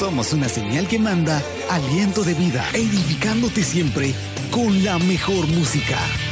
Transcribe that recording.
Somos una señal que manda aliento de vida, edificándote siempre con la mejor música.